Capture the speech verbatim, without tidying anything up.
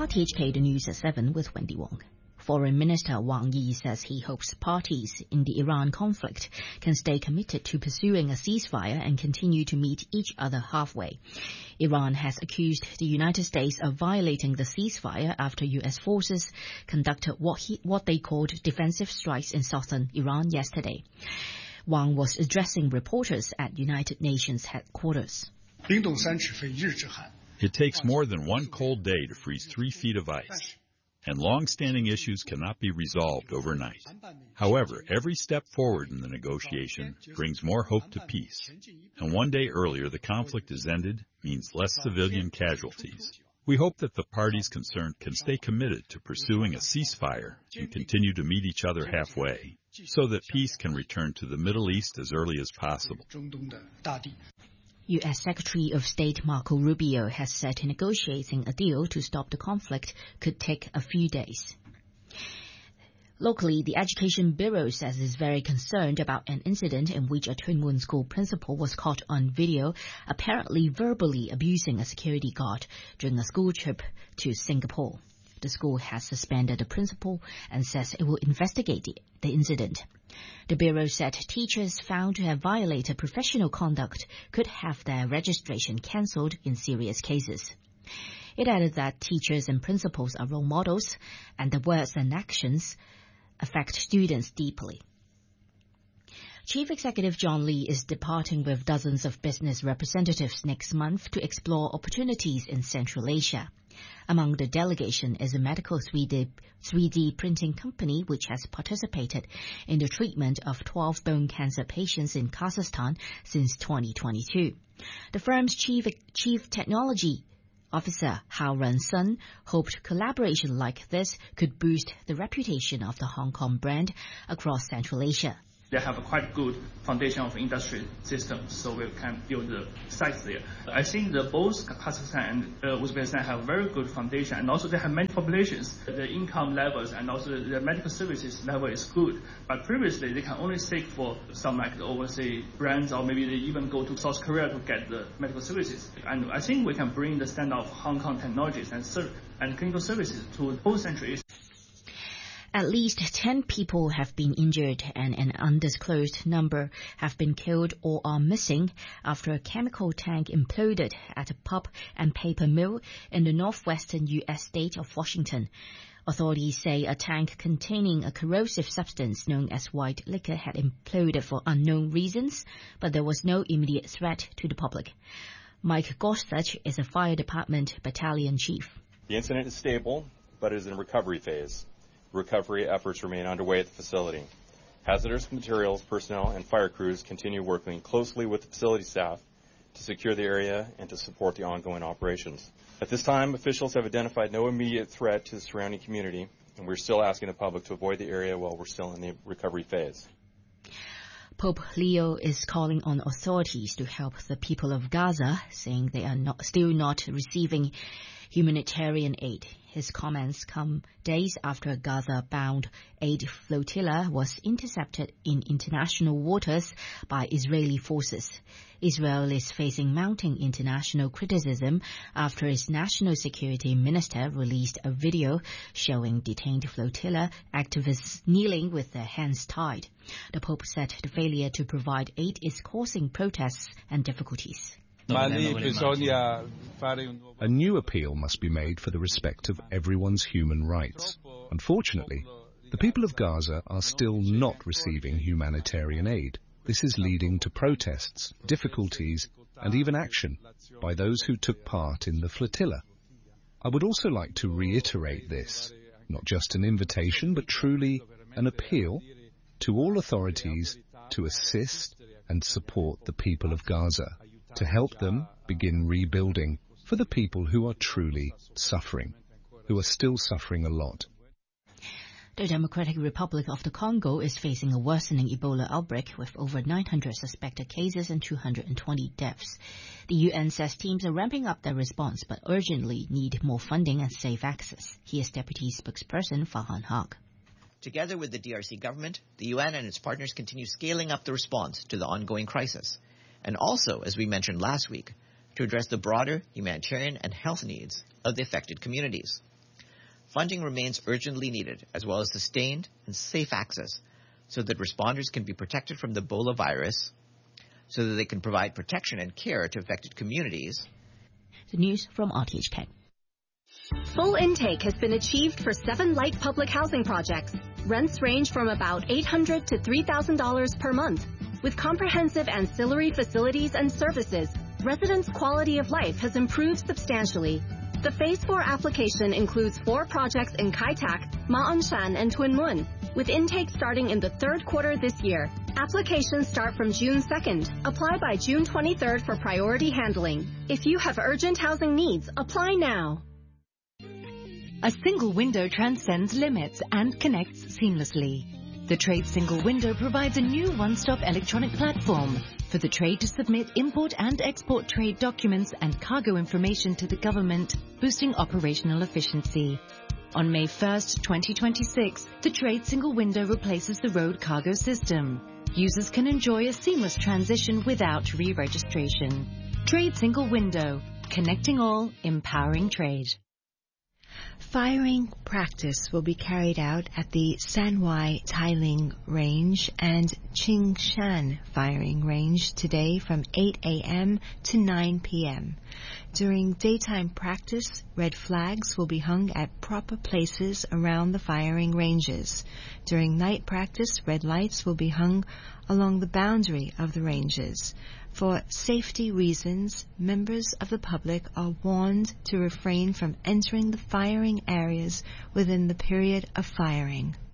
R T H K, the news at seven with Wendy Wong. Foreign Minister Wang Yi says he hopes parties in the Iran conflict can stay committed to pursuing a ceasefire and continue to meet each other halfway. Iran has accused the United States of violating the ceasefire after U S forces conducted what, he, what they called defensive strikes in southern Iran yesterday. Wang was addressing reporters at United Nations headquarters. It takes more than one cold day to freeze three feet of ice, and long-standing issues cannot be resolved overnight. However, every step forward in the negotiation brings more hope to peace, and one day earlier the conflict is ended means less civilian casualties. We hope that the parties concerned can stay committed to pursuing a ceasefire and continue to meet each other halfway, so that peace can return to the Middle East as early as possible. U S Secretary of State Marco Rubio has said negotiating a deal to stop the conflict could take a few days. Locally, the Education Bureau says it's very concerned about an incident in which a Tuen Mun school principal was caught on video apparently verbally abusing a security guard during a school trip to Singapore. The school has suspended the principal and says it will investigate the, the incident. The Bureau said teachers found to have violated professional conduct could have their registration cancelled in serious cases. It added that teachers and principals are role models and the words and actions affect students deeply. Chief Executive John Lee is departing with dozens of business representatives next month to explore opportunities in Central Asia. Among the delegation is a medical three D, three D printing company which has participated in the treatment of twelve bone cancer patients in Kazakhstan since twenty twenty-two. The firm's chief, chief technology officer, Hao Ren-sun, hoped collaboration like this could boost the reputation of the Hong Kong brand across Central Asia. They have a quite good foundation of industry systems, so we can build the sites there. I think that both Kazakhstan and uh, Uzbekistan have very good foundation, and also they have many populations. The income levels and also the medical services level is good. But previously, they can only seek for some like the overseas brands, or maybe they even go to South Korea to get the medical services. And I think we can bring the standard of Hong Kong technologies and, ser- and clinical services to both Central Asia. At least ten people have been injured and an undisclosed number have been killed or are missing after a chemical tank imploded at a pulp and paper mill in the northwestern U S state of Washington. Authorities say a tank containing a corrosive substance known as white liquor had imploded for unknown reasons, but there was no immediate threat to the public. Mike Gorsuch is a fire department battalion chief. The incident is stable, but is in a recovery phase. Recovery efforts remain underway at the facility. Hazardous materials personnel and fire crews continue working closely with the facility staff to secure the area and to support the ongoing operations. At this time, officials have identified no immediate threat to the surrounding community, and we're still asking the public to avoid the area while we're still in the recovery phase. Pope Leo is calling on authorities to help the people of Gaza, saying they are not, still not receiving humanitarian aid. His comments come days after a Gaza-bound aid flotilla was intercepted in international waters by Israeli forces. Israel is facing mounting international criticism after its national security minister released a video showing detained flotilla activists kneeling with their hands tied. The Pope said the failure to provide aid is causing protests and difficulties. A new appeal must be made for the respect of everyone's human rights. Unfortunately, the people of Gaza are still not receiving humanitarian aid. This is leading to protests, difficulties, and even action by those who took part in the flotilla. I would also like to reiterate this, not just an invitation, but truly an appeal to all authorities to assist and support the people of Gaza, to help them begin rebuilding for the people who are truly suffering, who are still suffering a lot. The Democratic Republic of the Congo is facing a worsening Ebola outbreak with over nine hundred suspected cases and two hundred twenty deaths. The U N says teams are ramping up their response but urgently need more funding and safe access. Here's Deputy Spokesperson Farhan Haq. Together with the D R C government, the U N and its partners continue scaling up the response to the ongoing crisis. And also, as we mentioned last week, to address the broader humanitarian and health needs of the affected communities. funding remains urgently needed, as well as sustained and safe access, so that responders can be protected from the Ebola virus, so that they can provide protection and care to affected communities. The news from R T H K. Full intake has been achieved for seven light public housing projects. Rents range from about eight hundred dollars to three thousand dollars per month. With comprehensive ancillary facilities and services, residents' quality of life has improved substantially. The Phase four application includes four projects in Kai Tak, Ma On Shan, and Tuen Mun, with intake starting in the third quarter this year. Applications start from June second. Apply by June twenty-third for priority handling. If you have urgent housing needs, apply now. A single window transcends limits and connects seamlessly. The Trade Single Window provides a new one-stop electronic platform for the trade to submit import and export trade documents and cargo information to the government, boosting operational efficiency. On May first, twenty twenty-six, the Trade Single Window replaces the road cargo system. Users can enjoy a seamless transition without re-registration. Trade Single Window, connecting all, empowering trade. Firing practice will be carried out at the Sanwai Tailing Range and Qingshan Firing Range today from eight a.m. to nine p.m. During daytime practice, red flags will be hung at proper places around the firing ranges. During night practice, red lights will be hung along the boundary of the ranges. For safety reasons, members of the public are warned to refrain from entering the firing areas within the period of firing.